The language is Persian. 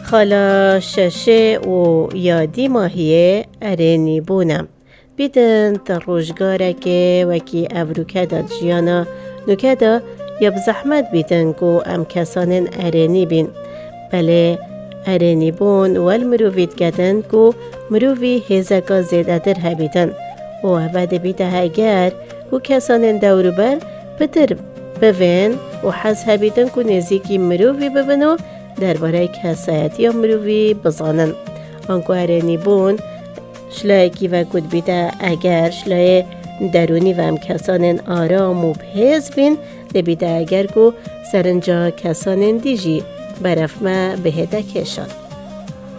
خالا ششه و یادی ماهیه ارینی بونم. بیدن تا روشگاره که وکی افروکه داد جیانا نوکه دا یا بزحمت بیدن کو ام کسانن ارینی بین. بله ارینی بون والمروفید گدن کو مروفی هزگا زیده در هبیدن و بعد بیده هگر کو کسانن دوروبر بدر بوین و حز هبیدن کو نزیکی مروفی ببنو درباره کسایت یا مروفی بزانن. آنکو ارینی بون شلایکی و گود بیده اگر شلای درونی و هم کسانن آرام و بهز بین لبیده اگر کو سرنجا کسانن دیجی برفمه بهده کشان.